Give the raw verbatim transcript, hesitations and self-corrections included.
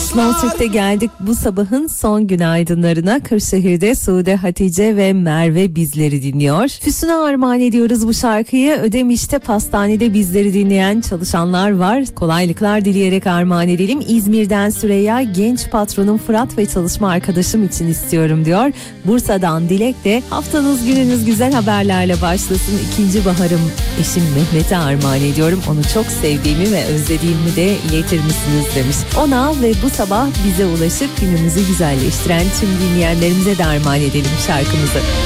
Slow Türk'te geldik bu sabahın son günaydınlarına. Kırşehir'de Sude, Hatice ve Merve bizleri dinliyor. Füsun'a armağan ediyoruz bu şarkıyı. Ödemiş'te pastanede bizleri dinleyen çalışanlar var. Kolaylıklar dileyerek armağan edelim. İzmir'den Süreyya, genç patronum Fırat ve çalışma arkadaşım için istiyorum diyor. Bursa'dan Dilek de haftanız gününüz güzel haberlerle başlasın. İkinci baharım eşim Mehmet'e armağan ediyorum. Onu çok sevdiğimi ve özlediğimi de iletir misiniz demiş. Ona ve bu sabah bize ulaşıp günümüzü güzelleştiren tüm dinleyenlerimize de armağan edelim şarkımızı.